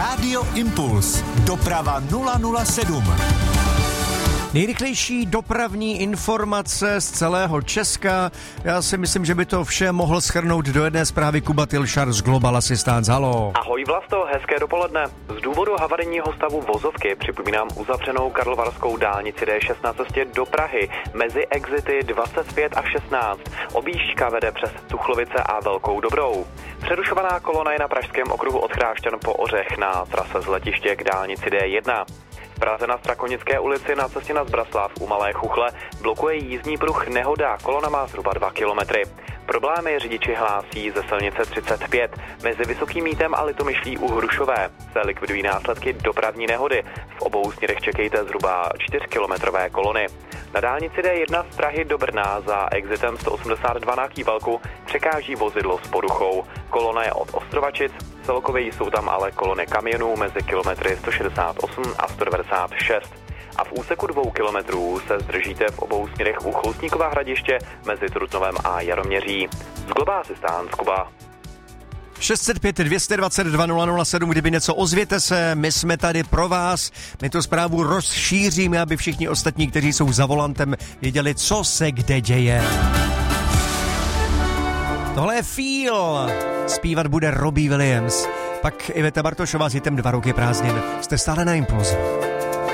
Rádio Impuls. Doprava 007. Nejrychlejší dopravní informace z celého Česka. Já si myslím, že by to vše mohl shrnout do jedné zprávy Kuba Tilšar z Global Assistance. Halo. Ahoj Vlasto, hezké dopoledne. Z důvodu havarijního stavu vozovky připomínám uzavřenou karlovarskou dálnici D6 na cestě do Prahy mezi exity 25 a 16. Objížďka vede přes Tuchlovice a Velkou Dobrou. Přerušovaná kolona je na pražském okruhu od Chrášťan po Ořech na trase z letiště k dálnici D1. V Praze na Strakonické ulici na cestě na Zbraslav u Malé Chuchle blokuje jízdní pruh nehoda, kolona má zhruba 2 kilometry. Problémy řidiči hlásí ze silnice 35. Mezi Vysokým Mítem a Litomyšlí u Hrušové se likvidují následky dopravní nehody. V obou směrech čekejte zhruba 4kilometrové kolony. Na dálnici D1 z Prahy do Brna za exitem 182 na Kývalku překáží vozidlo s poruchou. Kolona je od Ostrovačic, celkově jsou tam ale kolony kamionů mezi kilometry 168 a 196. A v úseku 2 kilometrů se zdržíte v obou směrech u Choutníkova Hradiště mezi Trutnovem a Jaroměří. Z Global Assistance Kuba. 605 222 007, kdyby něco, ozvěte se, my jsme tady pro vás, my tu zprávu rozšíříme, aby všichni ostatní, kteří jsou za volantem, věděli, co se kde děje. Tohle je Feel, zpívat bude Robbie Williams, pak Iveta Bartošová s hitem 2 roky prázdnin. Jste stále na Impulzu.